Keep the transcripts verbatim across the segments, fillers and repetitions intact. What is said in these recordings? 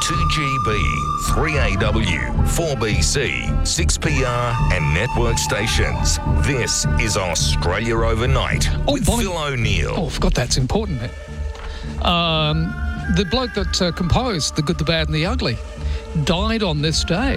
two G B, three A W, four B C, six P R and network stations. This is Australia Overnight Oh, with Bonnie- Phil O'Neill. Oh, I forgot that's important. Um, the bloke that uh, composed The Good, the Bad and the Ugly died on this day,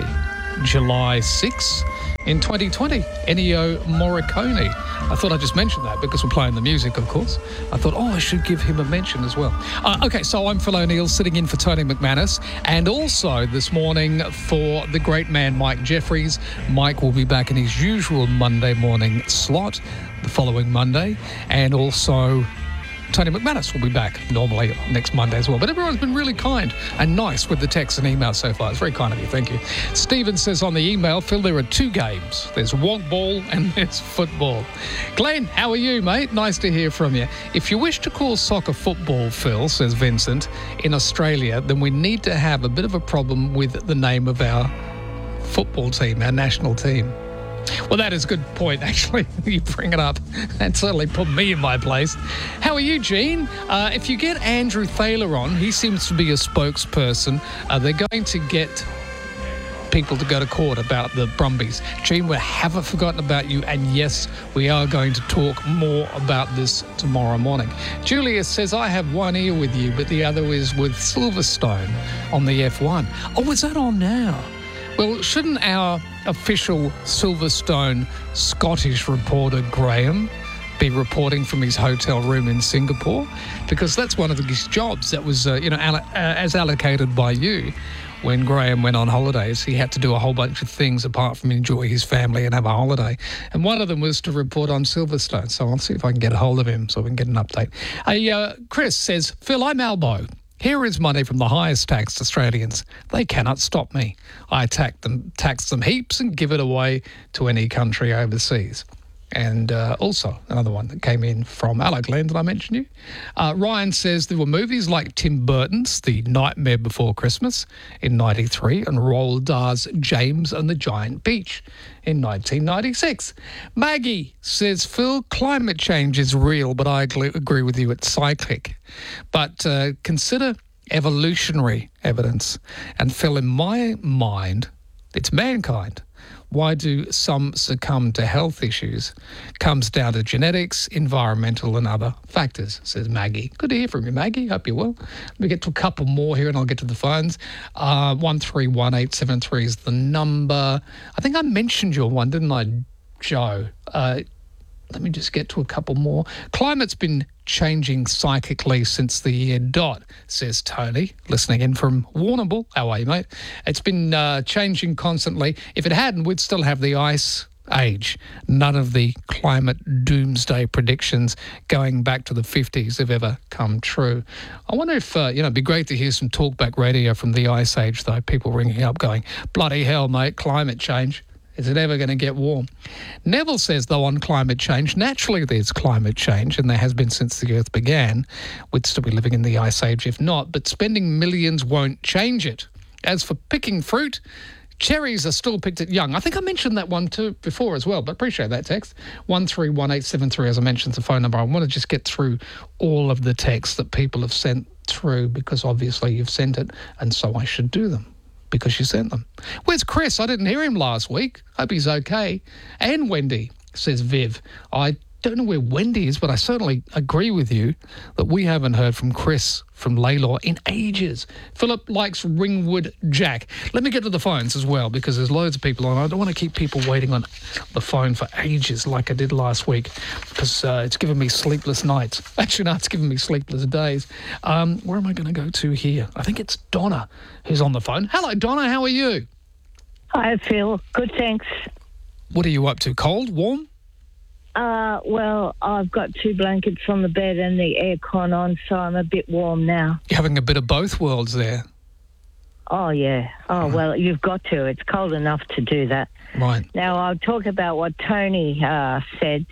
July sixth in twenty twenty, Ennio Morricone. I thought I'd just mention that because we're playing the music, of course. I thought, oh, I should give him a mention as well. Uh, okay, so I'm Phil O'Neill sitting in for Tony McManus, and also this morning for the great man Mike Jeffries. Mike will be back in his usual Monday morning slot the following Monday, and also Tony McManus will be back normally next Monday as well. But everyone's been really kind and nice with the texts and emails so far. It's very kind of you. Thank you. Stephen says on the email, Phil, there are two games. There's wog ball and there's football. Glenn, how are you, mate? Nice to hear from you. If you wish to call soccer football, Phil, says Vincent, in Australia, then we need to have a bit of a problem with the name of our football team, our national team. Well, that is a good point, actually. You bring it up. That certainly put me in my place. How are you, Gene? Uh, if you get Andrew Thaler on, he seems to be a spokesperson. Uh, they're going to get people to go to court about the Brumbies. Gene, we haven't forgotten about you, and yes, we are going to talk more about this tomorrow morning. Julius says, I have one ear with you, but the other is with Silverstone on the F one. Oh, is that on now? Well, shouldn't our official Silverstone Scottish reporter, Graham, be reporting from his hotel room in Singapore? Because that's one of his jobs that was, uh, you know, all- uh, as allocated by you. When Graham went on holidays, he had to do a whole bunch of things apart from enjoy his family and have a holiday. And one of them was to report on Silverstone. So I'll see if I can get a hold of him so we can get an update. Hey, uh, Chris says, Phil, I'm Albo. Here is money from the highest taxed Australians. They cannot stop me. I tax them, tax them heaps and give it away to any country overseas. And uh, also another one that came in from Hello, Glenn, did I mention you? Uh, Ryan says there were movies like Tim Burton's The Nightmare Before Christmas in ninety-three and Roald Dahl's James and the Giant Peach in nineteen ninety-six. Maggie says, Phil, climate change is real, but I agl- agree with you, it's cyclic. But uh, consider evolutionary evidence. And Phil, in my mind, it's mankind. Why do some succumb to health issues? Comes down to genetics, environmental and other factors, says Maggie. Good to hear from you, Maggie. Hope you're well. Let me get to a couple more here and I'll get to the phones. Uh, one three one eight seven three is the number. I think I mentioned your one, didn't I, Joe? Uh, let me just get to a couple more. Climate's been changing psychically since the year dot, says Tony, listening in from Warrnambool. How are you, mate? It's been uh, changing constantly. If it hadn't, we'd still have the ice age. None of the climate doomsday predictions going back to the fifties have ever come true. I wonder if, uh, you know, it'd be great to hear some talkback radio from the ice age, though. People ringing up going, bloody hell, mate, climate change. Is it ever going to get warm? Neville says, though, on climate change, naturally there's climate change, and there has been since the Earth began. We'd still be living in the Ice Age if not, but spending millions won't change it. As for picking fruit, cherries are still picked at young. I think I mentioned that one too before as well, but appreciate that text. one three one eight seven three, as I mentioned, is the phone number. I want to just get through all of the texts that people have sent through because obviously you've sent it, and so I should do them. Because you sent them. Where's Chris? I didn't hear him last week. Hope he's okay. And Wendy, says Viv. I don't know where Wendy is, but I certainly agree with you that we haven't heard from Chris from Laylaw in ages. Philip likes Ringwood Jack. Let me get to the phones as well because there's loads of people on. I don't want to keep people waiting on the phone for ages like I did last week because uh, it's given me sleepless nights. Actually, no, it's given me sleepless days. Um, where am I going to go to here? I think it's Donna who's on the phone. Hello, Donna. How are you? Hi, Phil. Good, thanks. What are you up to? Cold? Warm? Uh, well, I've got two blankets on the bed and the aircon on, so I'm a bit warm now. You're having a bit of both worlds there. Oh, yeah. Oh, well, you've got to. It's cold enough to do that. Right. Now, I'll talk about what Tony uh, said.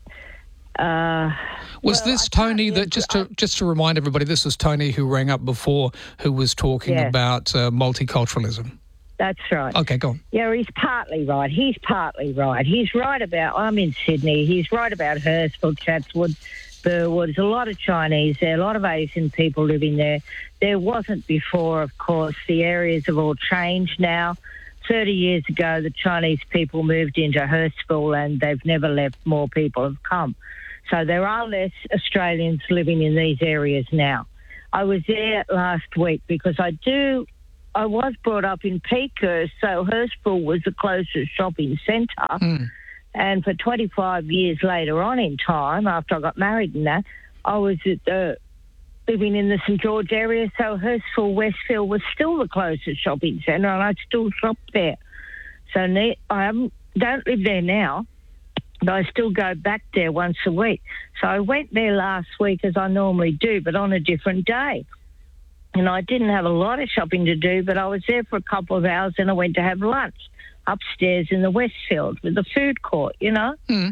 Uh, was well, this I Tony can't that, answer- just to just to remind everybody, this was Tony who rang up before who was talking Yeah. about uh, multiculturalism? That's right. Okay, go on. Yeah, he's partly right. He's partly right. He's right about, I'm in Sydney, he's right about Hurstville, Chatswood, Burwood. There's a lot of Chinese there, a lot of Asian people living there. There wasn't before, of course. The areas have all changed now. thirty years ago, the Chinese people moved into Hurstville and they've never left. More people have come. So there are less Australians living in these areas now. I was there last week because I do... I was brought up in Peakhurst, so Hurstville was the closest shopping centre. Mm. And for twenty-five years later on in time, after I got married and that, I was at the, living in the St George area, so Hurstville, Westfield was still the closest shopping centre, and I still shop there. So ne- I haven't, don't live there now, but I still go back there once a week. So I went there last week, as I normally do, but on a different day. And I didn't have a lot of shopping to do, but I was there for a couple of hours and I went to have lunch upstairs in the Westfield with the food court, you know. Mm.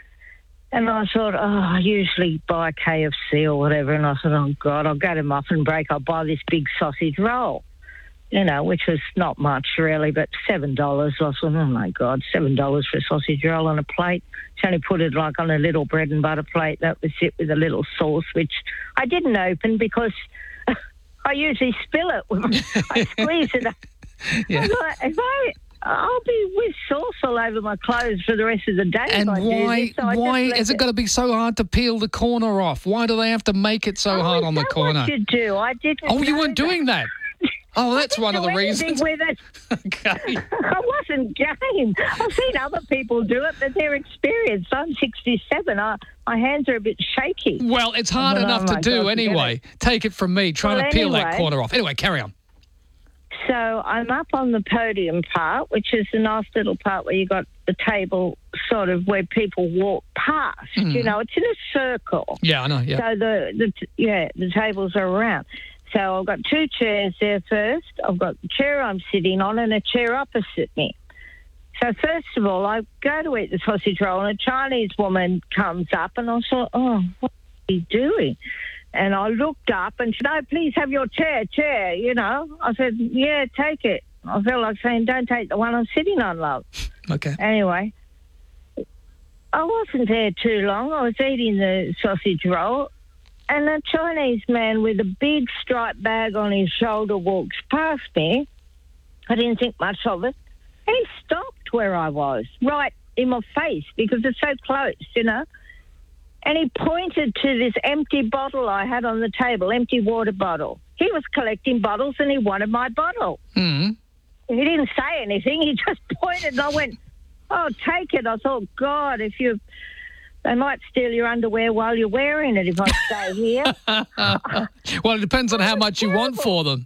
And I thought, oh, I usually buy K F C or whatever. And I thought, oh, God, I'll go to Muffin Break. I'll buy this big sausage roll, you know, which was not much really, but seven dollars. I thought, oh, my God, seven dollars for a sausage roll on a plate. She only put it like on a little bread and butter plate. That was it, with a little sauce, which I didn't open because... I usually spill it. I squeeze it. Yeah. Like, if I, I'll be with sauce all over my clothes for the rest of the day. And if I why? do this, so why is it, it got to be so hard to peel the corner off? Why do they have to make it so oh, hard on the that corner? What you do? I didn't. Oh, you weren't that. doing that. Oh, that's one of the reasons. With it. Okay. I wasn't game. I've seen other people do it, but they're experienced. I'm sixty-seven. I, my hands are a bit shaky. Well, it's hard thought, enough oh to do God, anyway. Take it from me, trying well, to peel anyway, that corner off. Anyway, carry on. So I'm up on the podium part, which is a nice little part where you got the table sort of where people walk past. Mm. You know, it's in a circle. Yeah, I know, yeah. So the, the yeah, the tables are around. So I've got two chairs there first. I've got the chair I'm sitting on and a chair opposite me. So first of all, I go to eat the sausage roll and a Chinese woman comes up and I thought, oh, what are you doing? And I looked up and said, no, please have your chair, chair, you know. I said, yeah, take it. I felt like saying, don't take the one I'm sitting on, love. Okay. Anyway, I wasn't there too long. I was eating the sausage roll. And a Chinese man with a big striped bag on his shoulder walks past me. I didn't think much of it. And he stopped where I was, right in my face, because it's so close, you know. And he pointed to this empty bottle I had on the table, empty water bottle. He was collecting bottles and he wanted my bottle. Mm. He didn't say anything. He just pointed and I went, oh, take it. I thought, God, if you... They might steal your underwear while you're wearing it if I stay here. Well, it depends on how much you want for them.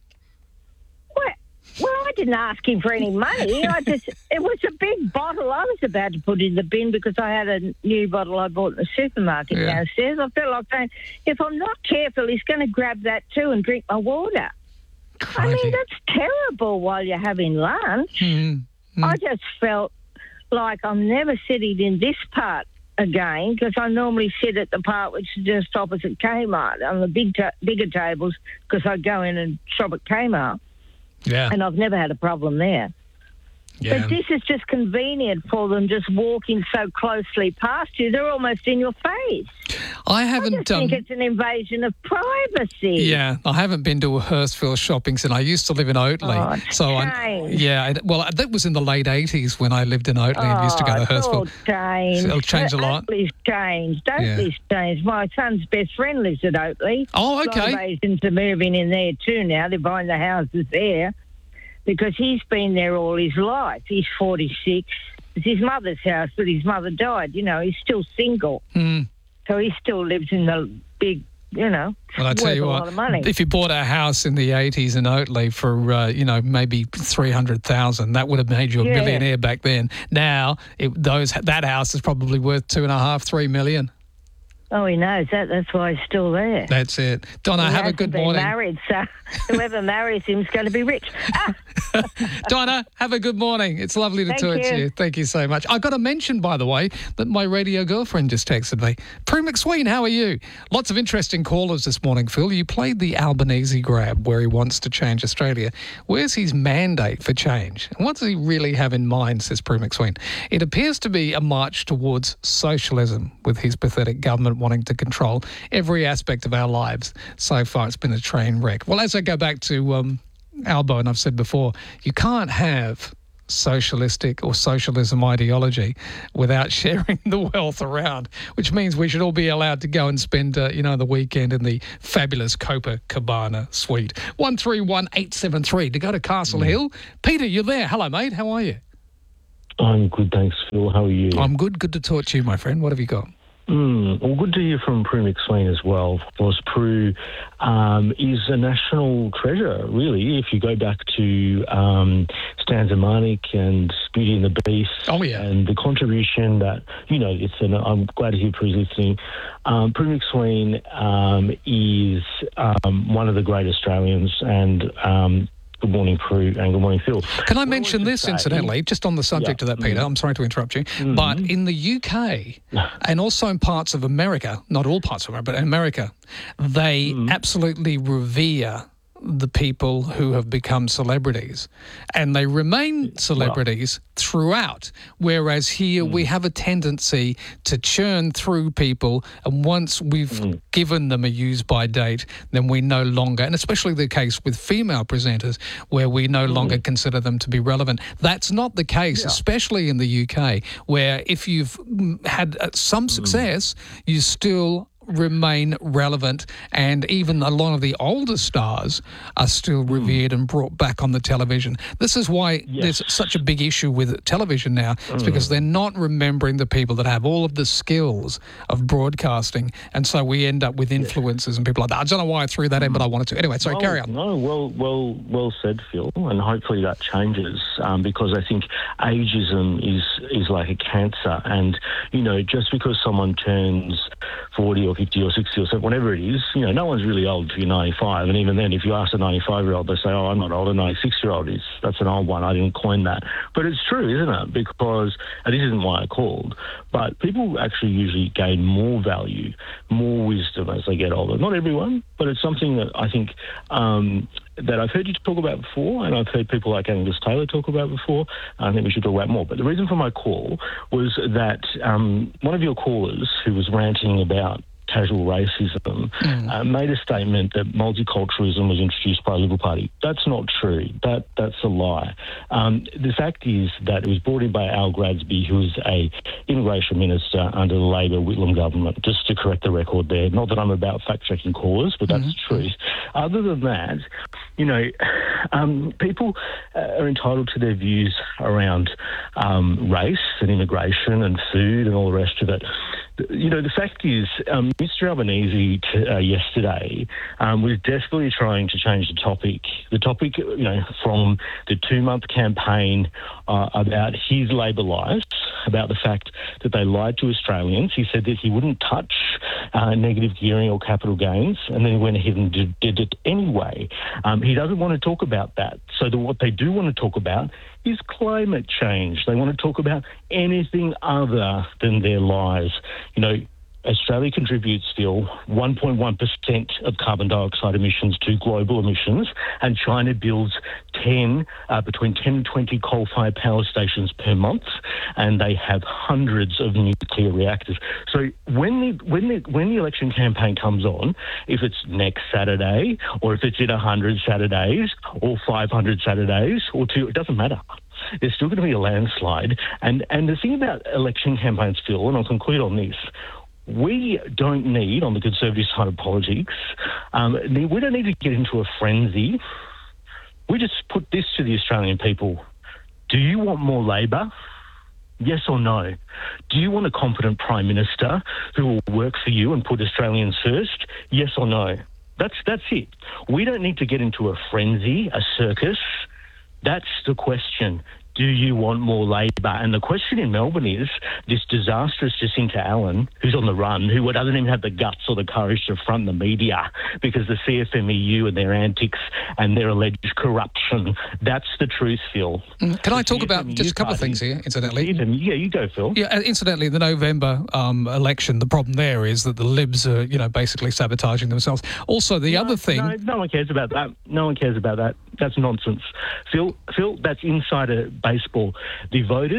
Well, well, I didn't ask him for any money. I just it was a big bottle I was about to put in the bin because I had a new bottle I bought in the supermarket yeah. downstairs. I felt like saying, if I'm not careful, he's going to grab that too and drink my water. Crikey. I mean, that's terrible while you're having lunch. Mm, mm. I just felt like I'm never sitting in this part again, because I normally sit at the part which is just opposite Kmart on the big ta- bigger tables because I go in and shop at Kmart. Yeah. And I've never had a problem there. Yeah. But this is just convenient for them just walking so closely past you. They're almost in your face. I haven't I just think um, it's an invasion of privacy. Yeah, I haven't been to a Hurstville shopping centre. I used to live in Oatley. Oh, it's so changed. I, yeah, well, that was in the late eighties when I lived in Oatley oh, and used to go to it's Hurstville. all changed. So it'll change a lot. Oatley's changed. Oatley's yeah. changed. My son's best friend lives at Oatley. Oh, okay. A lot of Asians are moving in there too now. They're buying the houses there because he's been there all his life. He's forty-six. It's his mother's house, but his mother died. You know, he's still single. Mm. So he still lives in the big, you know, well, I tell you what, if you bought a house in the eighties in Oatley for, uh, you know, maybe three hundred thousand dollars, that would have made you a yeah. millionaire back then. Now, it, those that house is probably worth two and a half, three million. Oh, he knows that. That's why he's still there. That's it. Donna, he have a good been morning. Married, so whoever marries him is going to be rich. Ah. Donna, have a good morning. It's lovely to Thank talk you. to you. Thank you so much. I got to mention, by the way, that my radio girlfriend just texted me. Prue McSween, how are you? Lots of interesting callers this morning, Phil. You played the Albanese grab where he wants to change Australia. Where's his mandate for change? And what does he really have in mind, says Prue McSween? It appears to be a march towards socialism with his pathetic government government wanting to control every aspect of our lives. So far, it's been a train wreck. Well, as I go back to um, Albo, and I've said before, you can't have socialistic or socialism ideology without sharing the wealth around, which means we should all be allowed to go and spend, uh, you know, the weekend in the fabulous Copacabana suite. one three one eight seven three to go to Castle mm. Hill. Peter, you're there. Hello, mate. How are you? I'm good, thanks, Phil. How are you? I'm good. Good to talk to you, my friend. What have you got? Mm, well, good to hear from Prue McSween as well. Of course, Prue um, is a national treasure, really. If you go back to um, Stan Zemanek and Beauty and the Beast, oh yeah, and the contribution that, you know, it's an, I'm glad to hear Prue's listening. Um, Prue McSween um, is um, one of the great Australians, and um, good morning, Prue, and good morning, Phil. Can I what mention this, say? incidentally, just on the subject yeah. of that, Peter? Mm. I'm sorry to interrupt you. Mm-hmm. But in the U K, and also in parts of America, not all parts of America, but in America, they mm. absolutely revere the people who have become celebrities, and they remain celebrities well. throughout, whereas here mm. we have a tendency to churn through people, and once we've mm. given them a use-by date, then we no longer, and especially the case with female presenters, where we no mm. longer consider them to be relevant. That's not the case, yeah. especially in the U K, where if you've had some success, mm. you still remain relevant, and even a lot of the older stars are still revered mm. and brought back on the television. This is why yes. there's such a big issue with television now. It's mm. because they're not remembering the people that have all of the skills of broadcasting, and so we end up with influencers yes. and people like that. I don't know why I threw that in, but I wanted to. Anyway, sorry, well, carry on. No, well, well, well said, Phil, and hopefully that changes, um, because I think ageism is is like a cancer, and you know, just because someone turns forty or fifty or sixty or seventy, whatever it is, you know, no one's really old till you're ninety-five. And even then, if you ask a ninety-five-year-old, they say, oh, I'm not old. A ninety-six-year-old is. That's an old one. I didn't coin that. But it's true, isn't it? Because, and this isn't why I called, but people actually usually gain more value, more wisdom as they get older. Not everyone, but it's something that I think um, that I've heard you talk about before, and I've heard people like Angus Taylor talk about before. I think we should talk about more. But the reason for my call was that um, one of your callers, who was ranting about casual racism, mm. uh, made a statement that multiculturalism was introduced by the Liberal Party. That's not true. That That's a lie. Um, the fact is that it was brought in by Al Gradsby, who was a immigration minister under the Labor Whitlam government, just to correct the record there. Not that I'm about fact-checking callers, but that's mm-hmm. the truth. Other than that, you know, um, people uh, are entitled to their views around um, race and immigration and food and all the rest of it. You know, the fact is, um, Mister Albanese t- uh, yesterday um, was desperately trying to change the topic. The topic, you know, from the two-month campaign uh, about his Labor lies, about the fact that they lied to Australians. He said that he wouldn't touch uh, negative gearing or capital gains, and then he went ahead and did, did it anyway. Um, he doesn't want to talk about that. So the, what they do want to talk about is climate change. They want to talk about anything other than their lies. You know, Australia contributes still one point one percent of carbon dioxide emissions to global emissions, and China builds ten, uh, between ten and twenty coal-fired power stations per month, and they have hundreds of nuclear reactors. So when the, when the, when the election campaign comes on, if it's next Saturday, or if it's in one hundred Saturdays, or five hundred Saturdays, or two, it doesn't matter. There's still going to be a landslide. And, and the thing about election campaigns, Phil, and I'll conclude on this, we don't need, on the Conservative side of politics, um, we don't need to get into a frenzy. We just put this to the Australian people. Do you want more Labor? Yes or no? Do you want a competent Prime Minister who will work for you and put Australians first? Yes or no? That's, that's it. We don't need to get into a frenzy, a circus. That's the question. Do you want more Labor? And the question in Melbourne is this disastrous Jacinta Allen, who's on the run, who doesn't even have the guts or the courage to front the media because the C F M E U and their antics and their alleged corruption. That's the truth, Phil. Mm, can the I talk C F M E U about just a couple party, of things here, incidentally? Yeah, you go, Phil. Yeah, incidentally, the November um, election, the problem there is that the Libs are, you know, basically sabotaging themselves. Also, the no, other thing... No, no one cares about that. No one cares about that. That's nonsense. Phil, Phil, that's insider baseball. The voters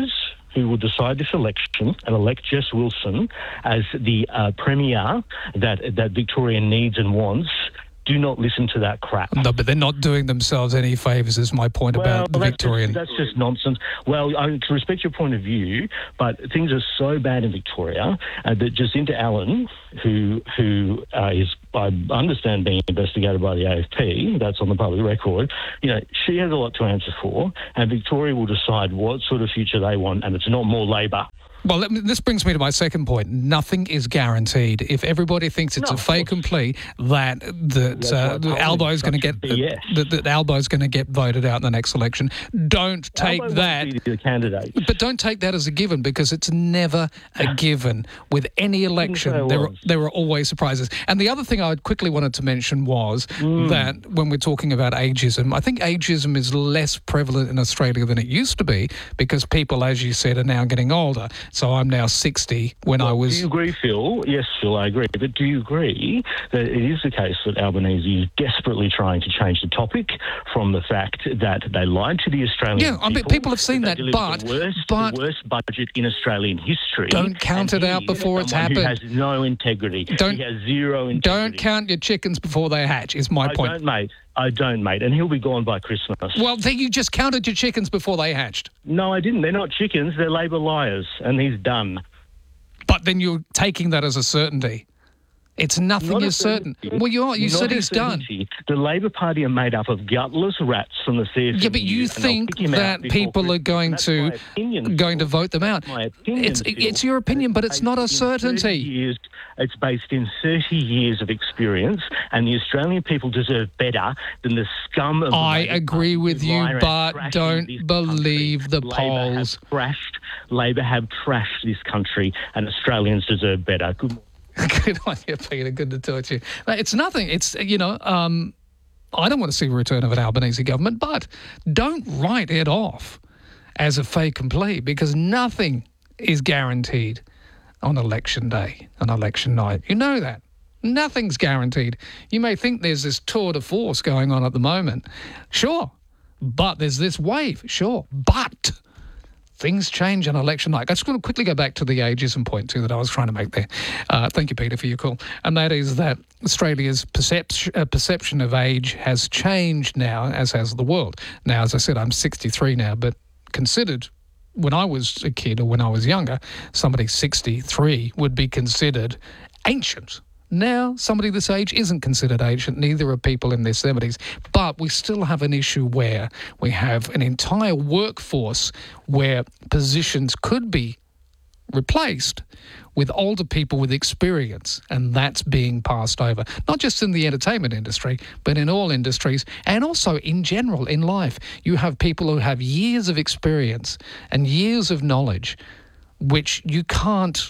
who will decide this election and elect Jess Wilson as the uh, premier that that Victoria needs and wants, do not listen to that crap. No, but they're not doing themselves any favours, is my point well, about the that's Victorian. Just, that's just nonsense. Well, I to respect your point of view, but things are so bad in Victoria uh, that Jacinta Allen, who who uh, is, I understand, being investigated by the A F P, that's on the public record, you know, she has a lot to answer for, and Victoria will decide what sort of future they want, and it's not more Labor. Well, let me, this brings me to my second point. Nothing is guaranteed. If everybody thinks it's No, a fait accompli that that uh, the Albo's going to get B S. that, that Albo's going to get voted out in the next election, don't take Albo that. won't be the candidate. But don't take that as a given, because it's never a given. With any election, there are, there are always surprises. And the other thing I quickly wanted to mention was mm. that when we're talking about ageism, I think ageism is less prevalent in Australia than it used to be, because people, as you said, are now getting older. So I'm now sixty when well, I was... Do you agree, Phil? Yes, Phil, I agree. But do you agree that it is the case that Albanese is desperately trying to change the topic from the fact that they lied to the Australian yeah, people? I mean, people have seen that, that but... The worst, but the worst budget in Australian history. Don't count it out before it's happened. Who has no integrity. Don't, he has zero integrity. Don't count your chickens before they hatch, is my I point. I don't, mate. I don't, mate. And he'll be gone by Christmas. Well, then you just counted your chickens before they hatched. No, I didn't. They're not chickens. They're Labor liars. And he's done. But then you're taking that as a certainty. It's nothing Not is certain. Well, you are. You Not said he's done. The Labor Party are made up of gutless rats from the C F M U. Yeah, but you think that people are going to opinion, going to vote them out. My opinion, it's Phil. it's your opinion, but it's not a certainty. Years, it's based in thirty years of experience, and the Australian people deserve better than the scum of the I Labor agree Party with who you, lie around but trashing don't this believe country. the Labor polls. Have trashed, Labor have trashed this country, and Australians deserve better. Good morning. Good on you, Peter. Good to talk to you. It's nothing. It's, you know, um, I don't want to see a return of an Albanese government, but don't write it off as a fait accompli, because nothing is guaranteed on election day, on election night. You know that. Nothing's guaranteed. You may think there's this tour de force going on at the moment. Sure. But there's this wave. Sure. But things change on election night. I just want to quickly go back to the ageism point too that I was trying to make there. Uh, thank you, Peter, for your call. And that is that Australia's perception, uh, perception of age has changed now, as has the world. Now, as I said, I'm sixty-three now, but considered when I was a kid or when I was younger, somebody sixty-three would be considered ancient. Now, somebody this age isn't considered ancient, neither are people in their seventies. But we still have an issue where we have an entire workforce where positions could be replaced with older people with experience, and that's being passed over, not just in the entertainment industry, but in all industries, and also in general in life. You have people who have years of experience and years of knowledge, which you can't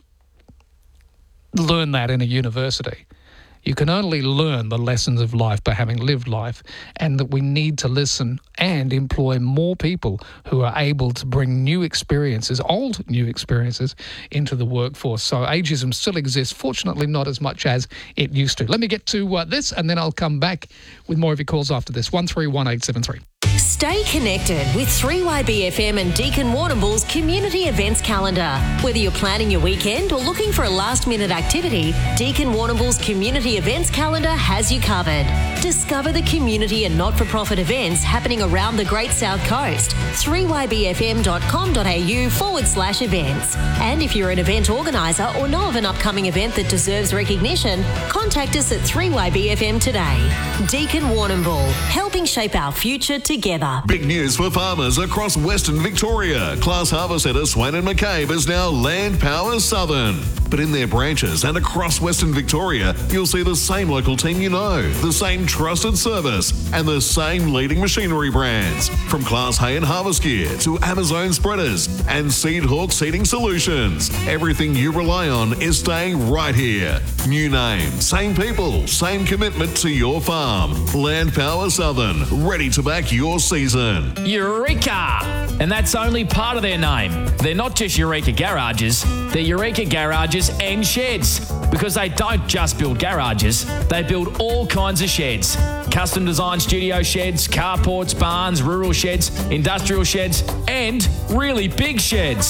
learn that in a university. You can only learn the lessons of life by having lived life, and that we need to listen and employ more people who are able to bring new experiences, old new experiences, into the workforce. So ageism still exists, fortunately not as much as it used to. Let me get to uh, this, and then I'll come back with more of your calls after this. one three one eight seven three. Stay connected with three Y B F M and Deakin Warrnambool's community events calendar. Whether you're planning your weekend or looking for a last-minute activity, Deakin Warrnambool's community events calendar has you covered. Discover the community and not-for-profit events happening around the Great South Coast. three y b f m dot com dot a u forward slash events. And if you're an event organiser or know of an upcoming event that deserves recognition, contact us at three Y B F M today. Deakin Warrnambool, helping shape our future together. Big news for farmers across Western Victoria. Class Harvest Centre Swain and McCabe is now Land Power Southern. But in their branches and across Western Victoria, you'll see the same local team you know, the same trusted service, and the same leading machinery brands. From Class Hay and Harvest Gear to Amazon Spreaders and Seed Hawk Seeding Solutions. Everything you rely on is staying right here. New name, same people, same commitment to your farm. Land Power Southern, ready to back your season. Eureka! And that's only part of their name. They're not just Eureka Garages, they're Eureka Garages and Sheds. Because they don't just build garages, they build all kinds of sheds. Custom designed studio sheds, carports, barns, rural sheds, industrial sheds, and really big sheds.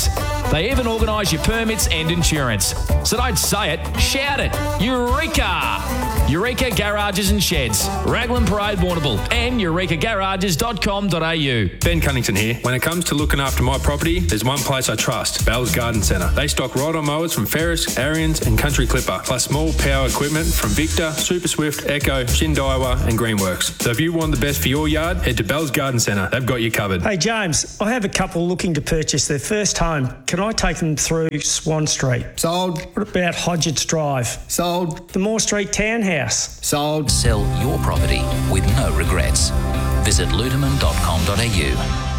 They even organise your permits and insurance. So don't say it, shout it. Eureka! Eureka Garages and Sheds, Raglan Parade, Warrnambool, and eureka garages dot com dot a u. Ben Cunnington here. When it comes to looking after my property, there's one place I trust, Bell's Garden Centre. They stock ride-on mowers from Ferris, Ariens and Country Clipper, plus small power equipment from Victor, Super Swift, Echo, Shindaiwa and Greenworks. So if you want the best for your yard, head to Bell's Garden Centre. They've got you covered. Hey James, I have a couple looking to purchase their first home. Can I take them through Swan Street? Sold. What about Hodgetts Drive? Sold. The Moore Street Townhouse? Sold. Sell your property with no regrets. Visit luterman dot com dot a u.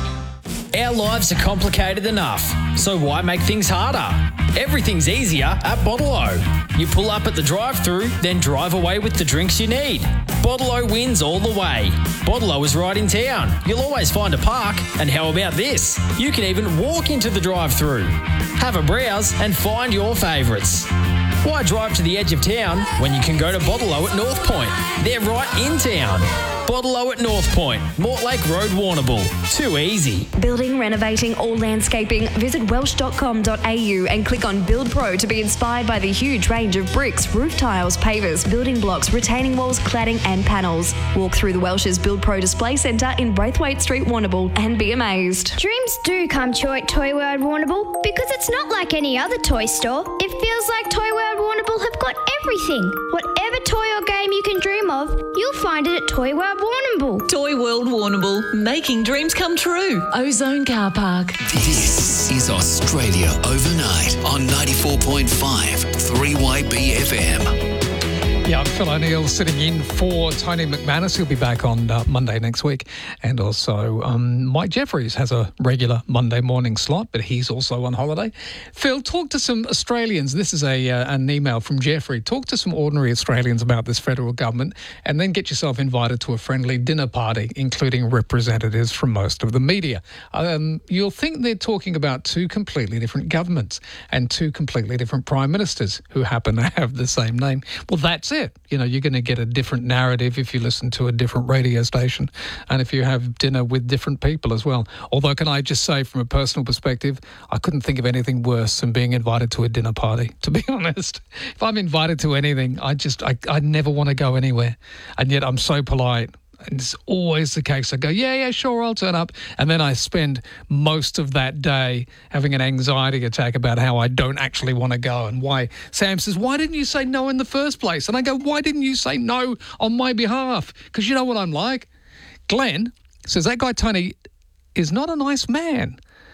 Our lives are complicated enough, so why make things harder? Everything's easier at Bottle-O. You pull up at the drive-thru, then drive away with the drinks you need. Bottle-O wins all the way. Bottle-O is right in town. You'll always find a park. And how about this? You can even walk into the drive-thru. Have a browse and find your favourites. Why drive to the edge of town when you can go to Bottle-O at North Point? They're right in town. Bottle-O at North Point, Mortlake Road, Warrnambool. Too easy. Building, renovating or landscaping? Visit welsh dot com dot a u and click on Build Pro to be inspired by the huge range of bricks, roof tiles, pavers, building blocks, retaining walls, cladding and panels. Walk through the Welsh's Build Pro Display Centre in Braithwaite Street, Warrnambool and be amazed. Dreams do come true at Toy World Warrnambool because it's not like any other toy store. It feels like Toy World Warrnambool have got everything. Whatever toy or game you can dream of, you'll find it at Toy World Warrnambool. Toy World Warrnambool, making dreams come true. Ozone Car Park. This is Australia Overnight on ninety-four point five three Y B F M. Yeah, I'm Phil O'Neill sitting in for Tony McManus. He'll be back on uh, Monday next week. And also um, Mike Jeffries has a regular Monday morning slot, but he's also on holiday. Phil, talk to some Australians. This is a uh, an email from Jeffrey. Talk to some ordinary Australians about this federal government and then get yourself invited to a friendly dinner party, including representatives from most of the media. Um, you'll think they're talking about two completely different governments and two completely different prime ministers who happen to have the same name. Well, that's it. It. You know, you're going to get a different narrative if you listen to a different radio station and if you have dinner with different people as well. Although, can I just say from a personal perspective, I couldn't think of anything worse than being invited to a dinner party, to be honest. If I'm invited to anything, I just, I, I never want to go anywhere. And yet I'm so polite. And it's always the case. I go, yeah, yeah, sure, I'll turn up. And then I spend most of that day having an anxiety attack about how I don't actually want to go and why. Sam says, why didn't you say no in the first place? And I go, why didn't you say no on my behalf? Because you know what I'm like. Glenn says, that guy Tony is not a nice man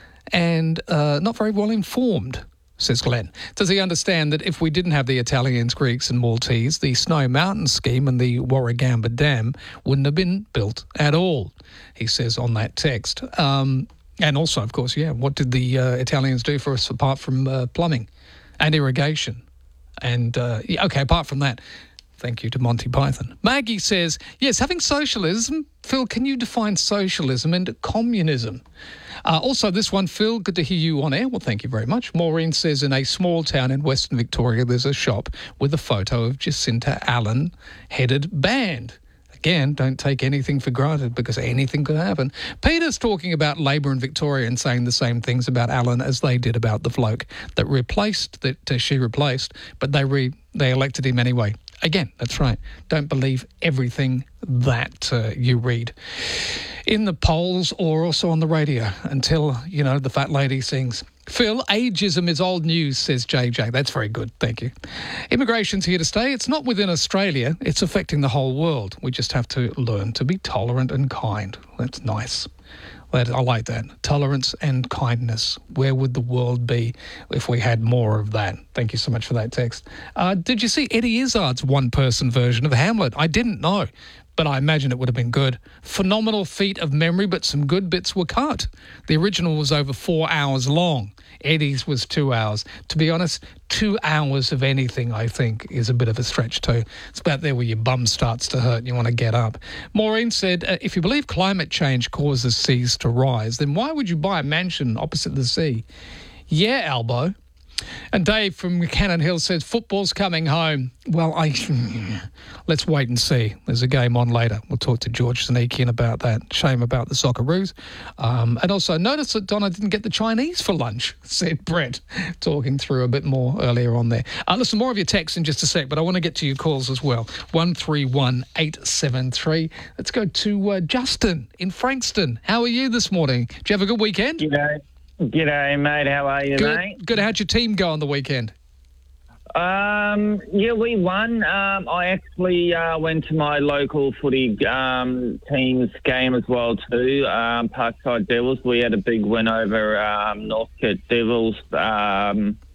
and uh, not very well informed. Says Glenn. Does he understand that if we didn't have the Italians, Greeks and Maltese, the Snowy Mountain scheme and the Warragamba Dam wouldn't have been built at all, he says on that text. Um, and also, of course, yeah, what did the uh, Italians do for us apart from uh, plumbing and irrigation? And, uh, yeah, OK, apart from that, thank you to Monty Python. Maggie says, yes, having socialism. Phil, can you define socialism and communism? Uh, also, this one, Phil, good to hear you on air. Well, thank you very much. Maureen says, in a small town in Western Victoria, there's a shop with a photo of Jacinta Allen headed band. Again, don't take anything for granted because anything could happen. Peter's talking about Labor in Victoria and saying the same things about Allen as they did about the bloke that replaced, that uh, she replaced, but they re, they elected him anyway. Again, that's right. Don't believe everything that uh, you read in the polls or also on the radio until, you know, the fat lady sings. Phil, ageism is old news, says J J. That's very good. Thank you. Immigration's here to stay. It's not within Australia. It's affecting the whole world. We just have to learn to be tolerant and kind. That's nice. I like that. Tolerance and kindness. Where would the world be if we had more of that? Thank you so much for that text. Uh, did you see Eddie Izzard's one-person version of Hamlet? I didn't know, but I imagine it would have been good. Phenomenal feat of memory, but some good bits were cut. The original was over four hours long. Eddie's was two hours. To be honest, two hours of anything, I think, is a bit of a stretch too. It's about there where your bum starts to hurt and you want to get up. Maureen said, uh, if you believe climate change causes seas to rise, then why would you buy a mansion opposite the sea? Yeah, Albo. And Dave from Cannon Hill says, football's coming home. Well, I let's wait and see. There's a game on later. We'll talk to George Zanekian about that. Shame about the Socceroos. Um, and also, notice that Donna didn't get the Chinese for lunch, said Brett, talking through a bit more earlier on there. Uh, listen, more of your texts in just a sec, but I want to get to your calls as well. one three one eight seven three. Let's go to uh, Justin in Frankston. How are you this morning? Did you have a good weekend? G'day. G'day, mate. How are you, good, mate? Good. How'd your team go on the weekend? Um, yeah, we won. Um, I actually uh, went to my local footy um, team's game as well too, um, Parkside Devils. We had a big win over um, Northcote Devils. Um,